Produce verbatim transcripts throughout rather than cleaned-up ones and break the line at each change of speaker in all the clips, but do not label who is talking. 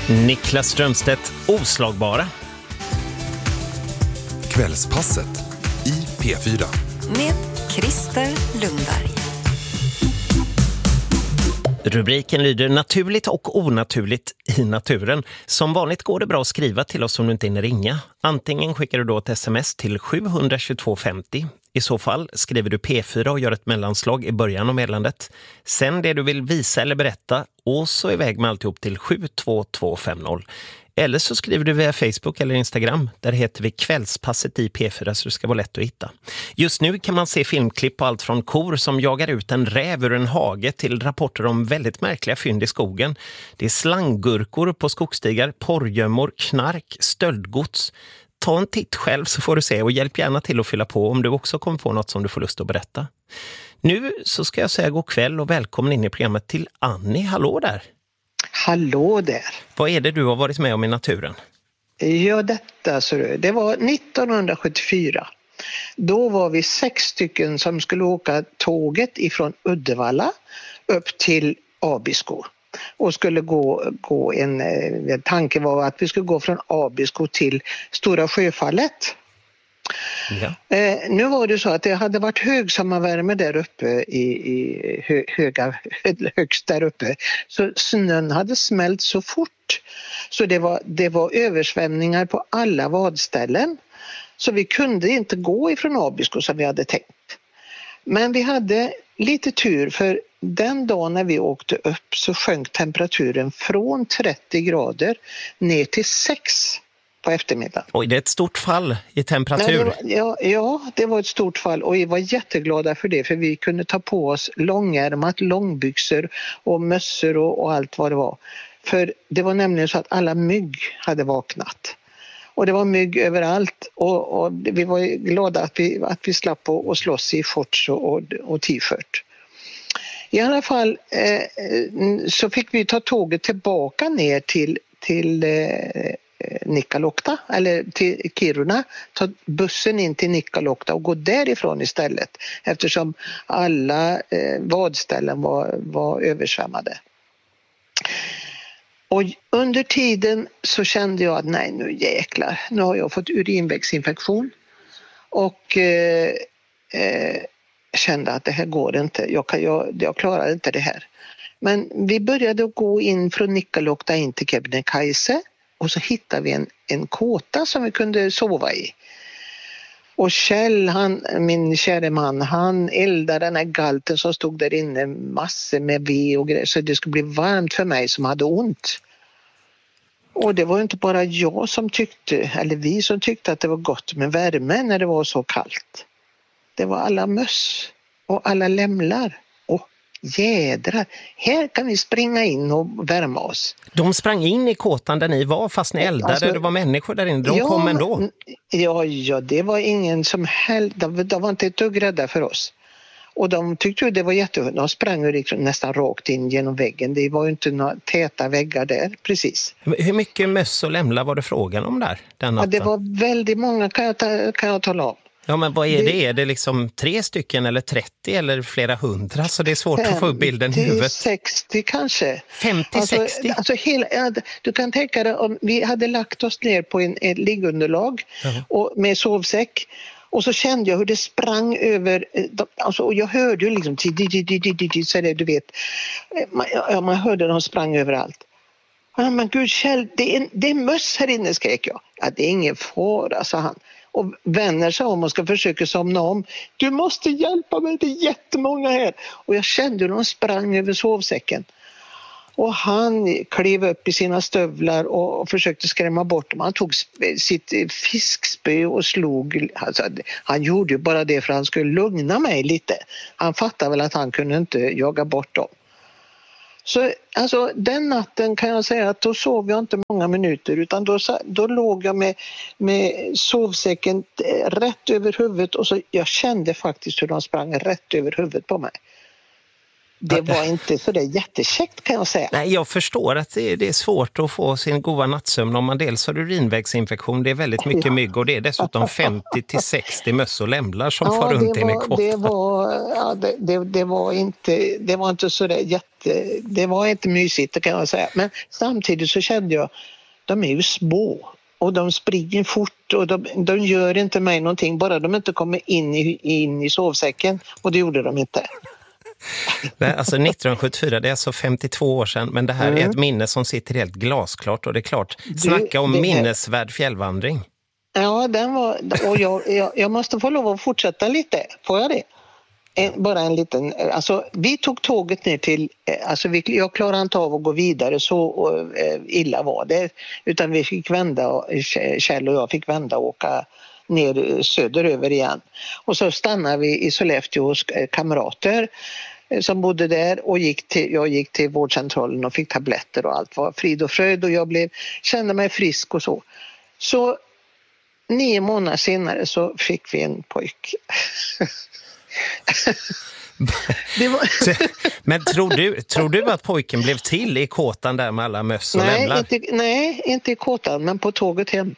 Niklas Strömstedt, oslagbara.
Kvällspasset i P fyra.
Med Christer Lundberg.
Rubriken lyder naturligt och onaturligt i naturen. Som vanligt går det bra att skriva till oss om du inte hinner ringa. Antingen skickar du då ett sms till sju två två fem noll. I så fall skriver du P fyra och gör ett mellanslag i början av meddelandet. Sen det du vill visa eller berätta och så iväg med alltihop till sju två två fem noll. Eller så skriver du via Facebook eller Instagram. Där heter vi Kvällspasset i P fyra så det ska vara lätt att hitta. Just nu kan man se filmklipp på allt från kor som jagar ut en räv ur en hage till rapporter om väldigt märkliga fynd i skogen. Det är slanggurkor på skogsstigar, porrgömmor, knark, stöldgods. Ta en titt själv så får du se och hjälp gärna till att fylla på om du också kommer på något som du får lust att berätta. Nu så ska jag säga god kväll och välkommen in i programmet till Annie. Hallå där!
Hallå där.
Vad är det du har varit med om i naturen?
Ja, detta så det var nittonhundrasjuttiofyra. Då var vi sex stycken som skulle åka tåget ifrån Uddevalla upp till Abisko. Och skulle gå, gå en, en tanke var att vi skulle gå från Abisko till Stora Sjöfallet. Ja. Eh, nu var det så att det hade varit högsommarvärme där uppe i, i hö, höga, högst där uppe. Så snön hade smält så fort. Så det var, det var översvämningar på alla vadställen. Så vi kunde inte gå ifrån Abisko som vi hade tänkt. Men vi hade lite tur för den dagen när vi åkte upp så sjönk temperaturen från trettio grader ner till sex på eftermiddagen.
Oj, det är ett stort fall i temperatur.
Nej, det var, ja, ja, det var ett stort fall och vi var jätteglada för det för vi kunde ta på oss långärmat, långbyxor och mössor och, och allt vad det var. För det var nämligen så att alla mygg hade vaknat. Och det var mygg överallt och, och vi var glada att vi, att vi slapp att, att slåss i shorts och, och, och t-shirt. I alla fall eh, så fick vi ta tåget tillbaka ner till, till eh, Nikkaluokta eller till Kiruna, ta bussen in till Nikkaluokta och gå därifrån istället eftersom alla eh, vadställen var, var översvämmade. Och under tiden så kände jag att nej nu jäklar, nu har jag fått urinvägsinfektion och eh, eh, kände att det här går inte, jag, kan, jag, jag klarar inte det här. Men vi började gå in från Nikkaluokta in till Kebnekaise. Och så hittade vi en, en kåta som vi kunde sova i. Och Kjell, han, min kära man, han eldade den här galten som stod där inne massor med ved och grejer. Så det skulle bli varmt för mig som hade ont. Och det var inte bara jag som tyckte, eller vi som tyckte att det var gott med värme när det var så kallt. Det var alla möss och alla lämlar. Jädrar, här kan vi springa in och värma oss.
De sprang in i kåtan där ni var fast ni eldade, alltså, det var människor där inne, de
ja,
kom ändå.
Ja, ja, det var ingen som helst, de, de var inte ett dugg rädda för oss. Och de tyckte ju det var jättehund, de sprang liksom nästan rakt in genom väggen, det var ju inte några täta väggar där, precis.
Hur mycket möss och lämlar var det frågan om där den natten?
Ja, det var väldigt många kan jag, ta, kan jag tala om.
Ja, men vad är det? det? Är det liksom tre stycken eller trettio eller flera hundra? Så det är svårt att få upp bilden i huvudet.
sextio kanske.
femtio sextio?
Alltså, alltså hela, du kan tänka dig om vi hade lagt oss ner på en, en liggunderlag uh-huh. och med sovsäck. Och så kände jag hur det sprang över, alltså, och jag hörde ju liksom, så det, du vet, man, ja, man hörde de sprang överallt. Ja, men gud Kjell, det är, det är möss här inne, skrek jag. Ja, det är ingen fara, sa han. Och vänner sig om och ska försöka somna om. Du måste hjälpa mig, det är jättemånga här. Och jag kände hur de sprang över sovsäcken. Och han klev upp i sina stövlar och, och försökte skrämma bort dem. Han tog sitt fiskspö och slog. Alltså, han gjorde ju bara det för att han skulle lugna mig lite. Han fattade väl att han kunde inte jaga bort dem. Så alltså, den natten kan jag säga att då sov jag inte många minuter utan då, då låg jag med, med sovsäcken rätt över huvudet och så jag kände faktiskt hur de sprang rätt över huvudet på mig. Det var inte så det jättekäckt kan jag säga.
Nej, jag förstår att det är, det är svårt att få sin goda nattsömn om man dels har urinvägsinfektion. Det är väldigt mycket mygg och det är dessutom femtio till sextio möss och lämlar som ja, far runt in i kåtan.
Det var, var, ja, det, det, det var inte, det var inte så där jätte, det var inte mysigt kan jag säga. Men samtidigt så kände jag, de är ju små och de springer fort och de, de gör inte mig någonting, bara de inte kommer in i, in i sovsäcken, och det gjorde de inte.
Nej, alltså nittonhundrasjuttiofyra, det är alltså femtiotvå år sedan, men det här mm. är ett minne som sitter helt glasklart, och det är klart, snacka om det, det minnesvärd fjällvandring.
Ja, den var, och jag, jag, jag måste få lov att fortsätta lite, får jag det? En, bara en liten, alltså vi tog tåget ner till, alltså vi, jag klarade inte av att gå vidare, så och, illa var det, utan vi fick vända, Kjell och jag fick vända och åka ner söderöver igen. Och så stannade vi i Sollefteå hos kamrater som bodde där, och gick till, jag gick till vårdcentralen och fick tabletter och allt var frid och fröjd, och jag blev, kände mig frisk och så. Så nio månader senare så fick vi en pojk. var...
Men tror du, tror du att pojken blev till i kåtan där med alla möss och
nej,
lämlar?
Inte, nej, inte i kåtan, men på tåget hem.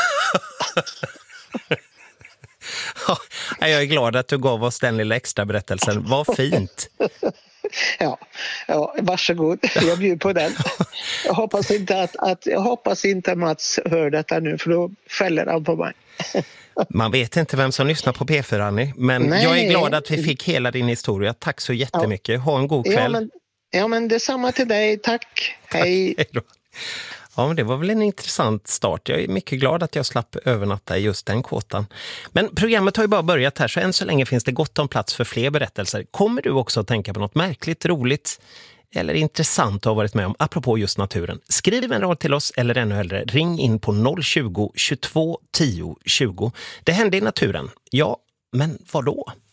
Ja, jag är glad att du gav oss den lilla extra berättelsen. Vad fint.
Ja, ja, varsågod. Jag bjuder på den. Jag hoppas inte att, att jag hoppas inte Mats hör detta nu, för då fäller han på mig.
Man vet inte vem som lyssnar på P fyra, Annie, men nej. Jag är glad att vi fick hela din historia. Tack så jättemycket. Ha en god kväll.
Ja, men, ja, men detsamma till dig. Tack. Tack. Hej.
Hej då. Ja, men det var väl en intressant start. Jag är mycket glad att jag slapp övernatta i just den kåtan. Men programmet har ju bara börjat här, så än så länge finns det gott om plats för fler berättelser. Kommer du också att tänka på något märkligt, roligt eller intressant att ha varit med om apropå just naturen? Skriv en rad till oss, eller ännu hellre ring in på noll tjugo, tjugotvå, tio, tjugo. Det hände i naturen. Ja, men vad då?